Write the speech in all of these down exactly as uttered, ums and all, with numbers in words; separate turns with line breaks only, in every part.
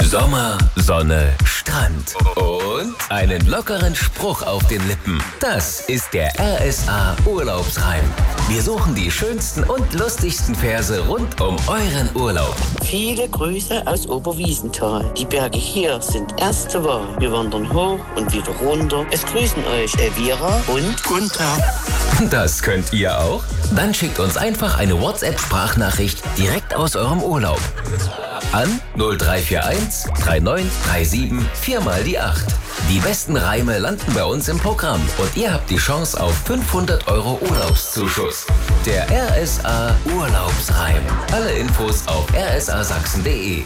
Sommer, Sonne, Strand und einen lockeren Spruch auf den Lippen. Das ist der R S A Urlaubsreim. Wir suchen die schönsten und lustigsten Verse rund um euren Urlaub.
Viele Grüße aus Oberwiesenthal. Die Berge hier sind erste Wahl. Wir wandern hoch und wieder runter. Es grüßen euch Elvira und Gunther.
Das könnt ihr auch? Dann schickt uns einfach eine WhatsApp-Sprachnachricht direkt aus eurem Urlaub. An null drei vier eins drei neun drei sieben vier mal die acht. Die besten Reime landen bei uns im Programm und ihr habt die Chance auf fünfhundert Euro Urlaubszuschuss. Der R S A Urlaubsreim. Alle Infos auf r s a sachsen punkt d e.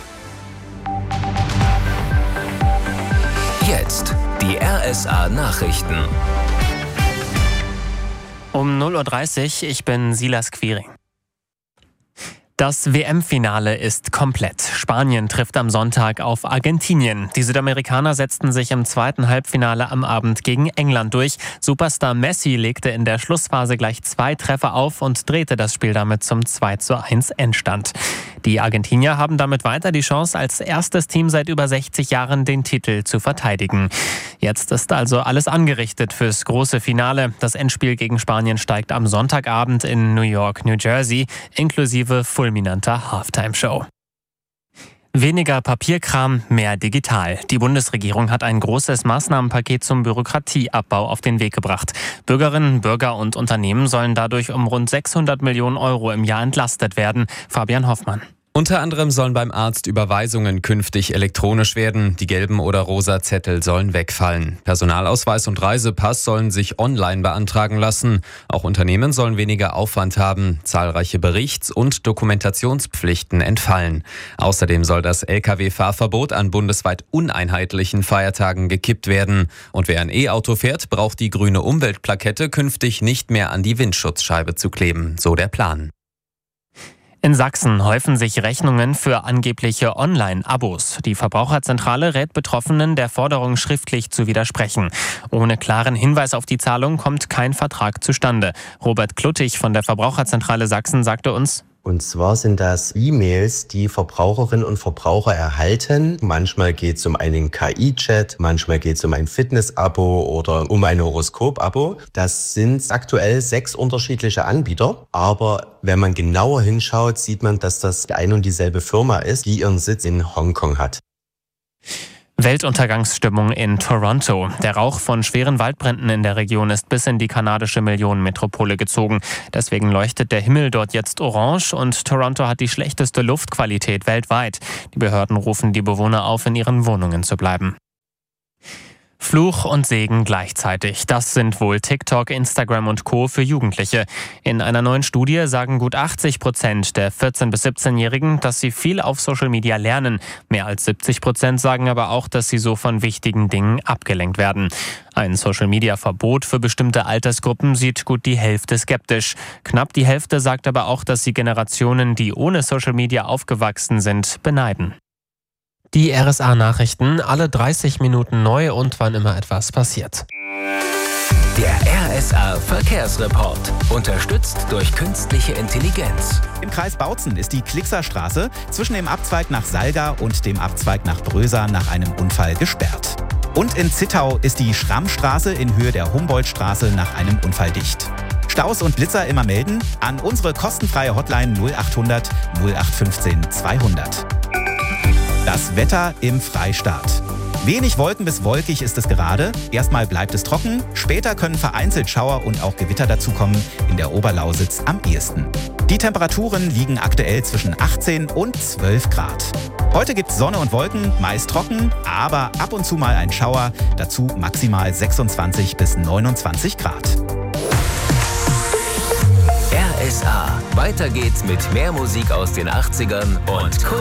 Jetzt die R S A Nachrichten.
Um null Uhr dreißig, ich bin Silas Quiring. Das W M-Finale ist komplett. Spanien trifft am Sonntag auf Argentinien. Die Südamerikaner setzten sich im zweiten Halbfinale am Abend gegen England durch. Superstar Messi legte in der Schlussphase gleich zwei Treffer auf und drehte das Spiel damit zum zwei zu eins Endstand. Die Argentinier haben damit weiter die Chance, als erstes Team seit über sechzig Jahren den Titel zu verteidigen. Jetzt ist also alles angerichtet fürs große Finale. Das Endspiel gegen Spanien steigt am Sonntagabend in New York, New Jersey, inklusive fulminanter Halftime-Show. Weniger Papierkram, mehr digital. Die Bundesregierung hat ein großes Maßnahmenpaket zum Bürokratieabbau auf den Weg gebracht. Bürgerinnen, Bürger und Unternehmen sollen dadurch um rund sechshundert Millionen Euro im Jahr entlastet werden. Fabian Hoffmann.
Unter anderem sollen beim Arzt Überweisungen künftig elektronisch werden. Die gelben oder rosa Zettel sollen wegfallen. Personalausweis und Reisepass sollen sich online beantragen lassen. Auch Unternehmen sollen weniger Aufwand haben. Zahlreiche Berichts- und Dokumentationspflichten entfallen. Außerdem soll das L K W-Fahrverbot an bundesweit uneinheitlichen Feiertagen gekippt werden. Und wer ein E-Auto fährt, braucht die grüne Umweltplakette künftig nicht mehr an die Windschutzscheibe zu kleben. So der Plan.
In Sachsen häufen sich Rechnungen für angebliche Online-Abos. Die Verbraucherzentrale rät Betroffenen, der Forderung schriftlich zu widersprechen. Ohne klaren Hinweis auf die Zahlung kommt kein Vertrag zustande. Robert Kluttig von der Verbraucherzentrale Sachsen sagte uns:
Und zwar sind das E-Mails, die Verbraucherinnen und Verbraucher erhalten. Manchmal geht es um einen K I-Chat, manchmal geht es um ein Fitness-Abo oder um ein Horoskop-Abo. Das sind aktuell sechs unterschiedliche Anbieter. Aber wenn man genauer hinschaut, sieht man, dass das ein und dieselbe Firma ist, die ihren Sitz in Hongkong hat.
Weltuntergangsstimmung in Toronto. Der Rauch von schweren Waldbränden in der Region ist bis in die kanadische Millionenmetropole gezogen. Deswegen leuchtet der Himmel dort jetzt orange und Toronto hat die schlechteste Luftqualität weltweit. Die Behörden rufen die Bewohner auf, in ihren Wohnungen zu bleiben. Fluch und Segen gleichzeitig. Das sind wohl TikTok, Instagram und Co. für Jugendliche. In einer neuen Studie sagen gut achtzig Prozent der vierzehn- bis siebzehnjährigen, dass sie viel auf Social Media lernen. Mehr als siebzig Prozent sagen aber auch, dass sie so von wichtigen Dingen abgelenkt werden. Ein Social-Media-Verbot für bestimmte Altersgruppen sieht gut die Hälfte skeptisch. Knapp die Hälfte sagt aber auch, dass sie Generationen, die ohne Social Media aufgewachsen sind, beneiden. Die R S A-Nachrichten, alle dreißig Minuten neu und wann immer etwas passiert.
Der R S A-Verkehrsreport. Unterstützt durch künstliche Intelligenz.
Im Kreis Bautzen ist die Klickserstraße zwischen dem Abzweig nach Salga und dem Abzweig nach Brösa nach einem Unfall gesperrt. Und in Zittau ist die Schrammstraße in Höhe der Humboldtstraße nach einem Unfall dicht. Staus und Blitzer immer melden an unsere kostenfreie Hotline null achthundert null acht fünfzehn zweihundert. Das Wetter im Freistaat. Wenig Wolken bis wolkig ist es gerade. Erstmal bleibt es trocken, später können vereinzelt Schauer und auch Gewitter dazukommen, in der Oberlausitz am ehesten. Die Temperaturen liegen aktuell zwischen achtzehn und zwölf Grad. Heute gibt es Sonne und Wolken, meist trocken, aber ab und zu mal ein Schauer, dazu maximal sechsundzwanzig bis neunundzwanzig Grad.
R S A. Weiter geht's mit mehr Musik aus den achtzigern und Kult.